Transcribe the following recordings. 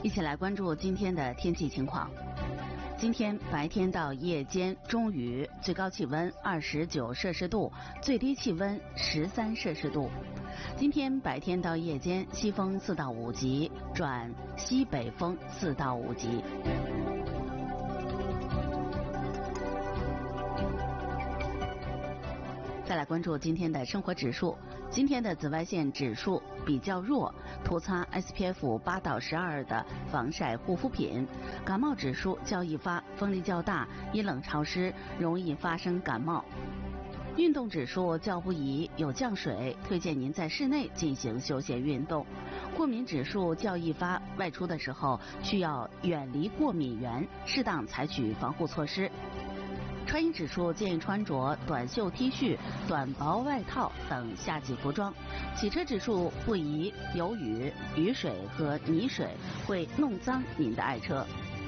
一起来关注今天的天气情况。今天白天到夜间中雨，最高气温29摄氏度，最低气温13摄氏度。今天白天到夜间西风4到5级，转西北风4到5级。再来关注今天的生活指数。今天的紫外线指数比较弱，涂擦 SPF 8到12的防晒护肤品。感冒指数较易发，风力较大，阴冷潮湿，容易发生感冒。运动指数较不宜，有降水，推荐您在室内进行休闲运动。过敏指数较易发，外出的时候需要远离过敏源，适当采取防护措施。穿衣指数建议穿着短袖 T 恤、短薄外套等夏季服装。洗车指数不宜，有雨、雨水和泥水会弄脏您的爱车。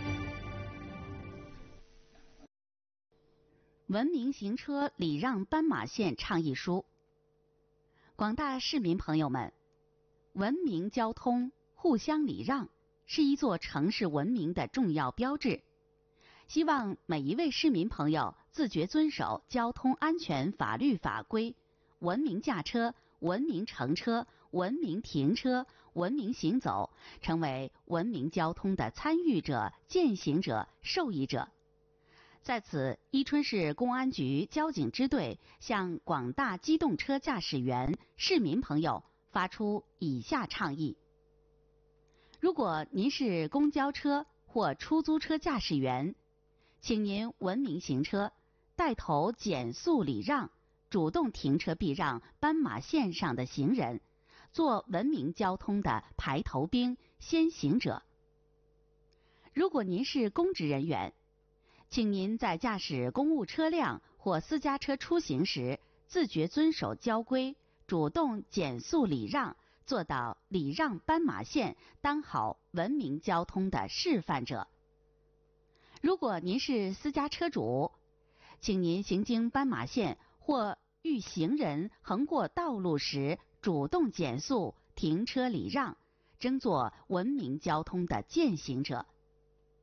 文明行车礼让斑马线倡议书。广大市民朋友们，文明交通、互相礼让是一座城市文明的重要标志。希望每一位市民朋友自觉遵守交通安全法律法规，文明驾车、文明乘车、文明停车、文明行走，成为文明交通的参与者、践行者、受益者。在此，伊春市公安局交警支队向广大机动车驾驶员、市民朋友发出以下倡议：如果您是公交车或出租车驾驶员，请您文明行车，带头减速礼让，主动停车避让斑马线上的行人，做文明交通的排头兵、先行者。如果您是公职人员，请您在驾驶公务车辆或私家车出行时，自觉遵守交规，主动减速礼让，做到礼让斑马线，当好文明交通的示范者。如果您是私家车主，请您行经斑马线或遇行人横过道路时，主动减速、停车礼让，争做文明交通的践行者。